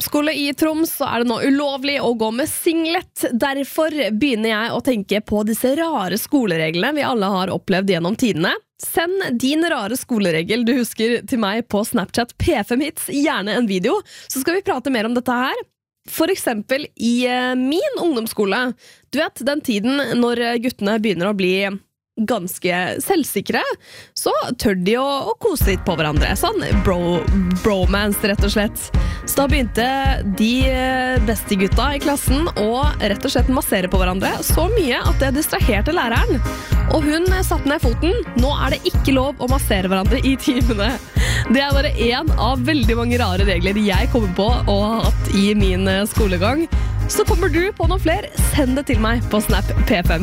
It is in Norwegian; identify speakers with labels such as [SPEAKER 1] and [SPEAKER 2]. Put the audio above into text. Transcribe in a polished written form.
[SPEAKER 1] ungdomsskole i Troms så det nå ulovlig å gå med singlet. Derfor begynner jeg å tenke på disse rare skolereglene vi alle har opplevd gjennom tidene. Send din rare skoleregel du husker til meg på Snapchat P5hits, gjerne en video, så skal vi prate mer om dette her. For eksempel i min ungdomsskole. Du vet, den tiden når guttene begynner å bli ganske selvsikre, så tør de å kose litt på hverandre. Sånn bromance, rett og slett. Så da begynte de beste gutta i klassen å rett og slett massere på hverandre så mye at det distraherte læreren. Og hun satte ned foten. Nå det ikke lov å massere hverandre i timene. Det bare en av veldig mange rare regler jeg kommer på og har hatt i min skolegang. Så kommer du på noen flere, send det til meg på Snap P5.